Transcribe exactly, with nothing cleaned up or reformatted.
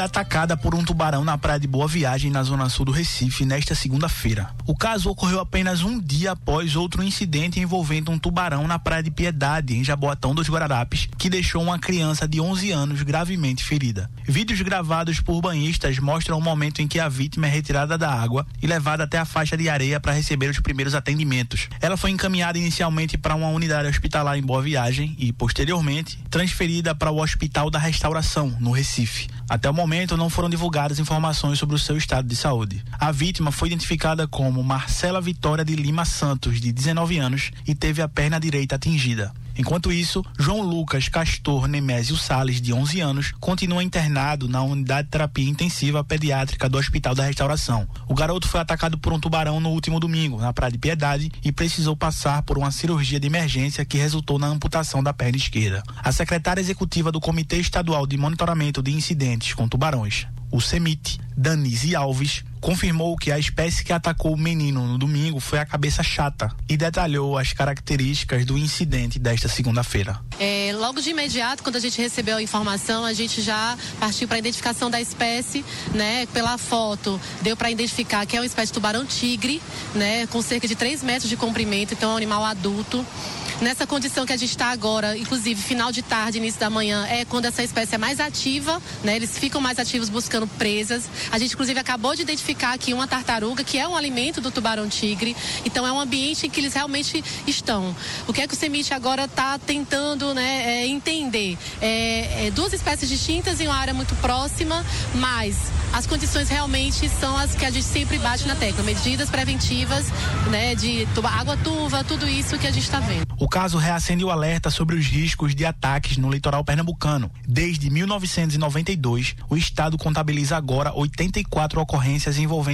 atacada por um tubarão na praia de Boa Viagem, na zona sul do Recife, nesta segunda-feira. O caso ocorreu apenas um dia após outro incidente envolvendo um tubarão na praia de Piedade, em Jaboatão dos Guararapes, que deixou uma criança de onze anos gravemente ferida. Vídeos gravados por banhistas mostram o momento em que a vítima é retirada da água e levada até a faixa de areia para receber os primeiros atendimentos. Ela foi encaminhada inicialmente para uma unidade hospitalar em Boa Viagem e, posteriormente, transferida para o Hospital da Restauração, no Recife. Até o momento, não foram divulgadas informações sobre o seu estado de saúde. A vítima foi identificada como Marcela Vitória de Lima Santos, de dezenove anos, e teve a perna direita atingida. Enquanto isso, João Lucas Castor Nemésio Salles, de onze anos, continua internado na unidade de terapia intensiva pediátrica do Hospital da Restauração. O garoto foi atacado por um tubarão no último domingo, na Praia de Piedade, e precisou passar por uma cirurgia de emergência que resultou na amputação da perna esquerda. A secretária executiva do Comitê Estadual de Monitoramento de Incidentes com Tubarões, o CEMIT, Danise Alves, confirmou que a espécie que atacou o menino no domingo foi a cabeça chata e detalhou as características do incidente desta segunda-feira. É, logo de imediato, quando a gente recebeu a informação, a gente já partiu para a identificação da espécie, né? Pela foto, deu para identificar que é uma espécie de tubarão-tigre, né? Com cerca de três metros de comprimento, então é um animal adulto. Nessa condição que a gente está agora, inclusive final de tarde, início da manhã, é quando essa espécie é mais ativa, né? Eles ficam mais ativos buscando presas. A gente, inclusive, acabou de identificar aqui uma tartaruga, que é um alimento do tubarão-tigre. Então, é um ambiente em que eles realmente estão. O que é que o CEMIT agora está tentando, né, é, entender? É, é duas espécies distintas em uma área muito próxima, mas as condições realmente são as que a gente sempre bate na tecla. Medidas preventivas, né, de água turva, tudo isso que a gente está vendo. O caso reacende o alerta sobre os riscos de ataques no litoral pernambucano. Desde mil novecentos e noventa e dois, o estado contabiliza agora oitenta e quatro ocorrências envolvendo